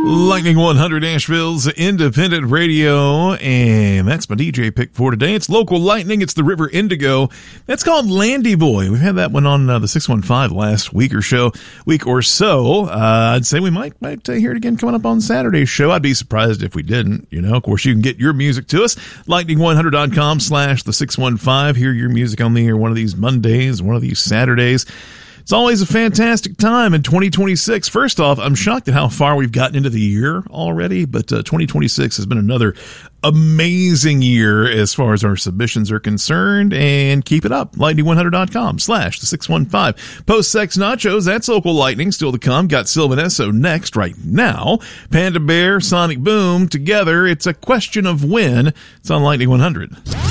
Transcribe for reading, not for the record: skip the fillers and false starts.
Lightning 100 Asheville's independent radio, and that's my DJ pick for today. It's local lightning. It's the River Indigo. That's called Landy Boy. We've had that one on the 615 last week or so. I'd say we might hear it again coming up on Saturday's show. I'd be surprised if we didn't. Of course, you can get your music to us. Lightning100.com/the615. Hear your music on the air one of these Mondays, one of these Saturdays. It's always a fantastic time in 2026. First off, I'm shocked at how far we've gotten into the year already, but 2026 has been another amazing year as far as our submissions are concerned, and keep it up. Lightning100.com/the615. Post-sex nachos, that's local lightning, still to come. Got Sylvan Esso next right now. Panda Bear, Sonic Boom, together, it's a question of when. It's on Lightning 100.